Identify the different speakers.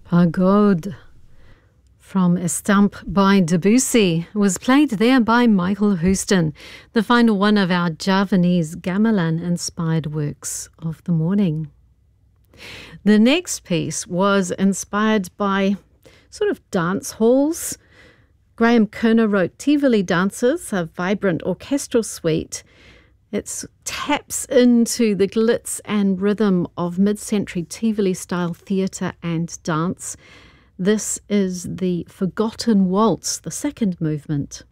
Speaker 1: Pagode from Estampe by Debussy was played there by Michael Houston, the final one of our Javanese gamelan-inspired works of the morning. The next piece was inspired by sort of dance halls. Graham Kerner wrote Tivoli Dances, a vibrant orchestral suite. It taps into the glitz and rhythm of mid-century Tivoli-style theatre and dance. This is the Forgotten Waltz, the second movement.